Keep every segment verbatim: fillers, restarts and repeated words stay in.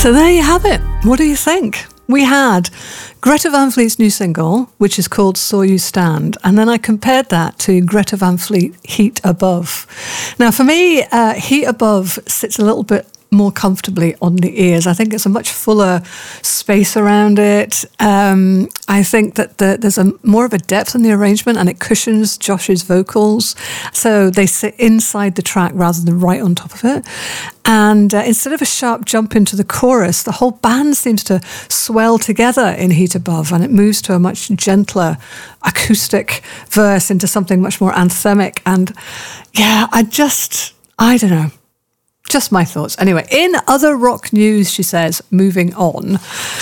So there you have it. What do you think? We had Greta Van Fleet's new single, which is called Saw You Stand, and then I compared that to Greta Van Fleet, Heat Above. Now, for me, uh, Heat Above sits a little bit more comfortably on the ears. I think it's a much fuller space around it. Um, I think that the, there's a more of a depth in the arrangement, and it cushions Josh's vocals, so they sit inside the track rather than right on top of it. And uh, instead of a sharp jump into the chorus, the whole band seems to swell together in Heat Above, and it moves to a much gentler acoustic verse into something much more anthemic. And yeah, I just, I don't know. Just my thoughts. Anyway, in other rock news, she says, moving on,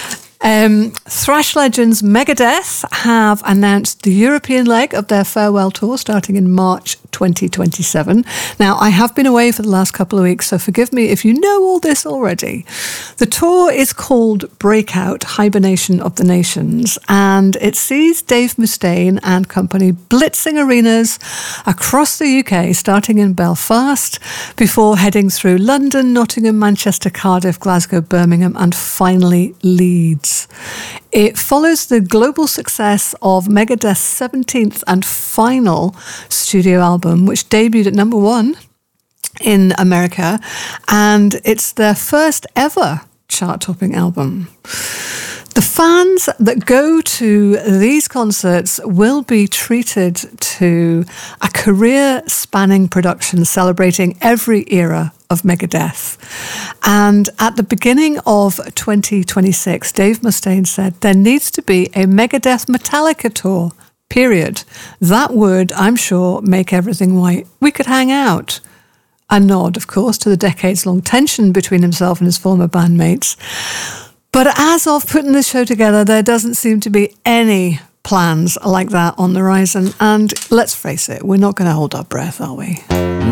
um, thrash legends Megadeth have announced the European leg of their farewell tour starting in March twenty twenty-seven. Now, I have been away for the last couple of weeks, so forgive me if you know all this already. The tour is called Breakout, Hibernation of the Nations, and it sees Dave Mustaine and company blitzing arenas across the U K, starting in Belfast, before heading through London, Nottingham, Manchester, Cardiff, Glasgow, Birmingham, and finally Leeds. It follows the global success of Megadeth's seventeenth and final studio album, which debuted at number one in America, and it's their first ever chart-topping album. The fans that go to these concerts will be treated to a career-spanning production celebrating every era of Megadeth. And at the beginning of twenty twenty-six, Dave Mustaine said, there needs to be a Megadeth Metallica tour, period. That would, I'm sure, make everything right. We could hang out. A nod, of course, to the decades-long tension between himself and his former bandmates. But as of putting this show together, there doesn't seem to be any plans like that on the horizon. And let's face it, we're not going to hold our breath, are we?